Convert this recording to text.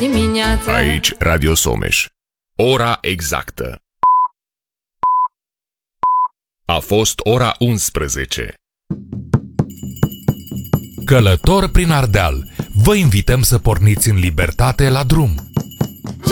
dimineața. Aici Radio Someș. Ora exactă. A fost ora 11. Călător prin Ardeal, vă invităm să porniți în libertate la drum.